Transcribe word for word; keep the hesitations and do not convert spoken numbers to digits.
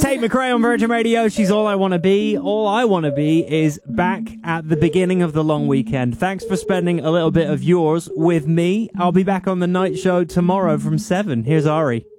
Tate McRae on Virgin Radio. She's All I Want to Be. All I Want to Be is back at the beginning of the long weekend. Thanks for spending a little bit of yours with me. I'll be back on the night show tomorrow from seven. Here's Ari.